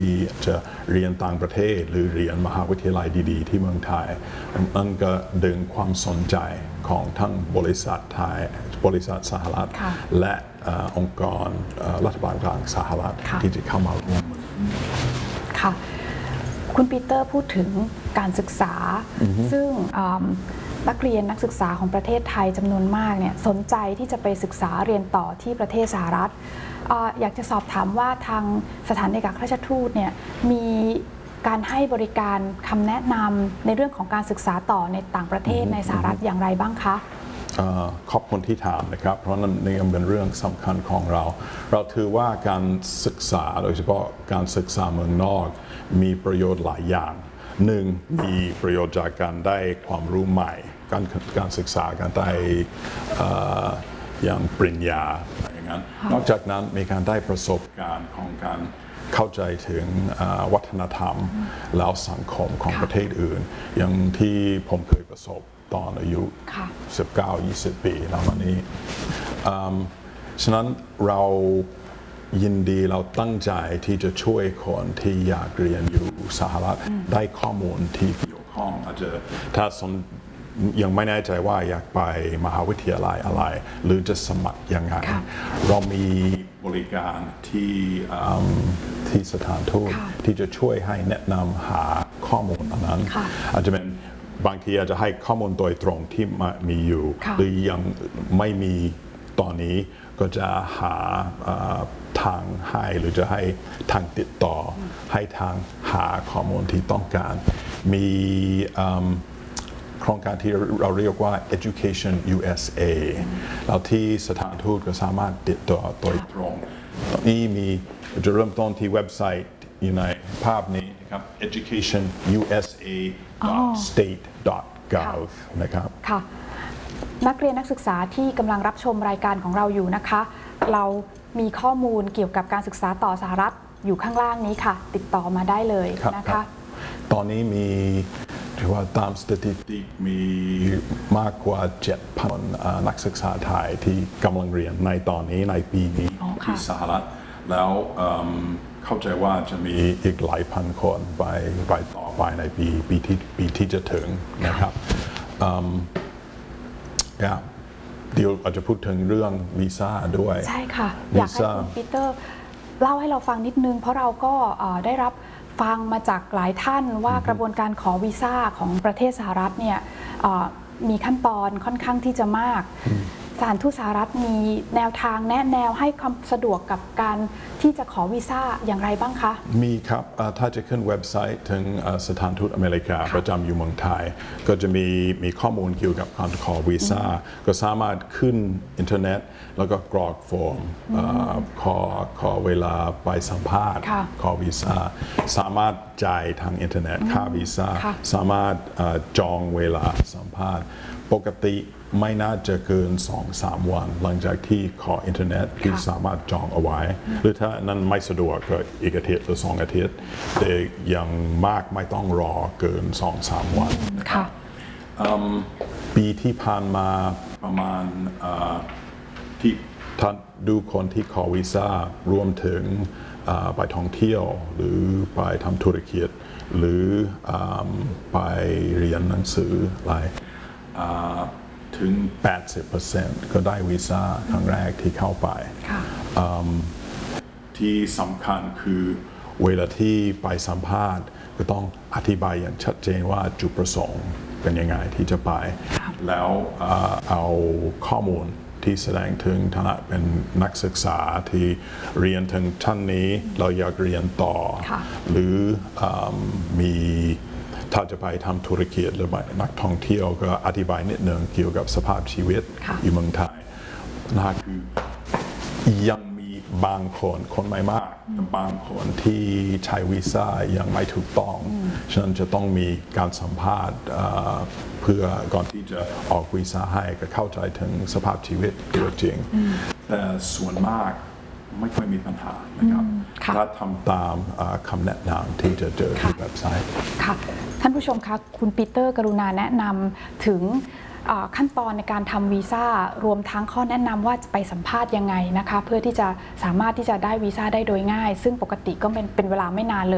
ที่จะเรียนต่างประเทศหรือเรียนมหาวิทยาลัยดีๆที่เมืองไทยมันก็ดึงความสนใจของทั้งบริษัทไทยบริษัทสหรัฐและองค์กรรัฐบาลกลางสหรัฐที่จะเข้ามาร่วมค่ะคุณปีเตอร์พูดถึงการศึกษาซึ่งนักเรียนนักศึกษาของประเทศไทยจำนวนมากเนี่ยสนใจที่จะไปศึกษาเรียนต่อที่ประเทศสหรัฐอยากจะสอบถามว่าทางสถานเอกอัครราชทูตเนี่ยมีการให้บริการคำแนะนำในเรื่องของการศึกษาต่อในต่างประเทศในสหรัฐอย่างไรบ้างคะขอบคุณที่ถามนะครับเพราะนั่นนี่เป็นเรื่องสำคัญของเราถือว่าการศึกษาโดยเฉพาะการศึกษาเมืองนอกมีประโยชน์หลายอย่างหนึ่งมีประโยชน์จากการได้ความรู้ใหม่การศึกษาการได้อย่างปริญญาอย่างนั้นนอกจากนั้นมีการได้ประสบการณ์ของการเข้าใจถึงวัฒนธรรมแล้วสังคมของประเทศอื่นอย่างที่ผมเคยประสบตอนอายุ 19-20 ปีแล้ววันนี้ฉะนั้นเรายินดีเราตั้งใจที่จะช่วยคนที่อยากเรียนอยู่สหรัฐได้ข้อมูลที่เกี่ยวข้องอาจจะถ้ายังไม่แน่ใจว่าอยากไปมหาวิทยาลัยอะไรหรือจะสมัครยังไงเรามีบริการที่สถานทูตที่จะช่วยให้แนะนำหาข้อมูลอันนั้นอาจจะเป็นบางทีอาจจะให้ข้อมูลโดยตรงที่มีอยู่หรือยังไม่มีตอนนี้ก็จะหาทางให้หรือจะให้ทางติดต่อให้ทางหาข้อมูลที่ต้องการมีโครงการที่เราเรียกว่า Education USA แล้วที่สถานทูตก็สามารถติดต่อโดยตรงนี่มีจะเริ่มต้นที่เว็บไซต์อยู่ในภาพนี้นะครับ educationusa.state.gov นะครับค่ะนักเรียนนักศึกษาที่กำลังรับชมรายการของเราอยู่นะคะเรามีข้อมูลเกี่ยวกับการศึกษาต่อสหรัฐอยู่ข้างล่างนี้ค่ะติดต่อมาได้เลยนะคะตอนนี้มีถือว่าตามสถิติมีมากกว่า 7,000 นักศึกษาไทยที่กำลังเรียนในตอนนี้ในปีนี้ที่สหรัฐแล้วเข้าใจว่าจะมีอีกหลายพันคนไปต่อไปในปีที่จะถึงนะครับเดี๋ยวอาจจะพูดถึงเรื่องวีซ่าด้วยใช่ค่ะอยากให้คุณปีเตอร์เล่าให้เราฟังนิดนึงเพราะเราก็ได้รับฟังมาจากหลายท่านว่ากระบวนการขอวีซ่าของประเทศสหรัฐเนี่ยมีขั้นตอนค่อนข้างที่จะมากสถานทูตสหรัฐมีแนวทางแนะแนวให้ความสะดวกกับการที่จะขอวีซ่าอย่างไรบ้างคะมีครับถ้าจะขึ้นเว็บไซต์ถึงสถานทูตอเมริกาประจำอยู่เมืองไทยก็จะมีข้อมูลเกี่ยวกับการขอวีซ่าก็สามารถขึ้นอินเทอร์เน็ตแล้วก็กรอกฟอร์มขอเวลาไปสัมภาษณ์ขอวีซ่าสามารถจ่ายทางอินเทอร์เน็ตค่าวีซ่าสามารถจองเวลาสัมภาษณ์ปกติไม่น่าจะเกิน 2-3 วันหลังจากที่ขออินเทอร์เน็ตที่สามารถจองเอาไว้หรือถ้านั้นไม่สะดวกก็อีกอาทิตย์หรือ2 อาทิตย์แต่ยังมากไม่ต้องรอเกิน 2-3 วันปีที่ผ่านมาประมาณที่ท่านดูคนที่ขอวีซ่ารวมถึงไปท่องเที่ยวหรือไปทำธุรกิจหรือไปเรียนหนังสืออะไรถึง 80% ก็ได้วีซ่าครั้งแรกที่เข้าไปที่สำคัญคือเวลาที่ไปสัมภาษณ์ก็ต้องอธิบายอย่างชัดเจนว่าจุดประสงค์เป็นยังไงที่จะไปแล้วเอาข้อมูลที่แสดงถึงฐานะเป็นนักศึกษาที่เรียนถึงชั้นนี้เราอยากเรียนต่อหรือมีถ้าจะไปทำธุรกิจหรือนักท่องเที่ยวก็อธิบายนิดหนึ่งเกี่ยวกับสภาพชีวิตอยู่เมืองไทยนะคือยังมีบางคนไม่มากบางคนที่ใช้วีซ่ายังไม่ถูกต้องฉะนั้นจะต้องมีการสัมภาษณ์เพื่อก่อนที่จะออกวีซ่าให้ก็เข้าใจถึงสภาพชีวิตตัวจริงแต่ส่วนมากไม่ค่อยมีปัญหานะครับถ้าทำตามคำแนะนำที่จะเจอที่เว็บไซต์ค่ะท่านผู้ชมคะคุณปีเตอร์กรุณาแนะนำถึงขั้นตอนในการทำวีซ่ารวมทั้งข้อแนะนำว่าจะไปสัมภาษณ์ยังไงนะคะเพื่อที่จะสามารถที่จะได้วีซ่าได้โดยง่ายซึ่งปกติก็เป็นเวลาไม่นานเลย